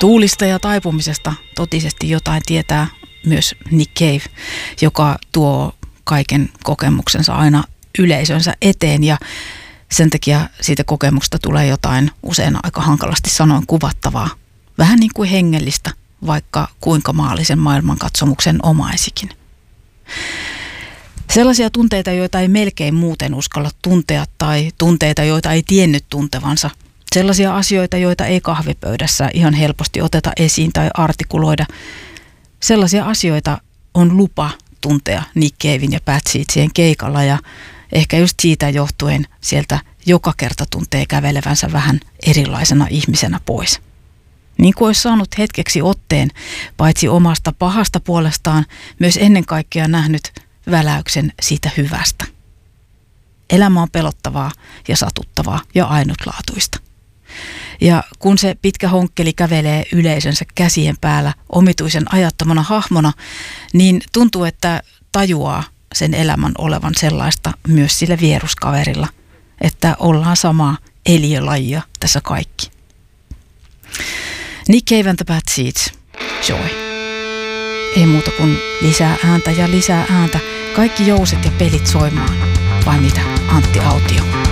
Tuulista ja taipumisesta totisesti jotain tietää myös Nick Cave, joka tuo kaiken kokemuksensa aina yleisönsä eteen ja sen takia siitä kokemuksesta tulee jotain usein aika hankalasti sanoen kuvattavaa. Vähän niin kuin hengellistä, vaikka kuinka maallisen maailmankatsomuksen omaisikin. Sellaisia tunteita, joita ei melkein muuten uskalla tuntea tai tunteita, joita ei tiennyt tuntevansa. Sellaisia asioita, joita ei kahvipöydässä ihan helposti oteta esiin tai artikuloida. Sellaisia asioita on lupa tuntea Nick Caven ja Bad Seedsien keikalla ja ehkä just siitä johtuen sieltä joka kerta tuntee kävelevänsä vähän erilaisena ihmisenä pois. Niin kuin olisi saanut hetkeksi otteen, paitsi omasta pahasta puolestaan, myös ennen kaikkea nähnyt väläyksen siitä hyvästä. Elämä on pelottavaa ja satuttavaa ja ainutlaatuista. Ja kun se pitkä honkkeli kävelee yleisönsä käsien päällä omituisen ajattomana hahmona, niin tuntuu, että tajuaa sen elämän olevan sellaista myös sillä vieruskaverilla, että ollaan samaa eliölajia tässä kaikki. Nick Cave and the Bad Seeds, Joy. Ei muuta kuin lisää ääntä ja lisää ääntä, kaikki jouset ja pelit soimaan, vai mitä, Antti Autio?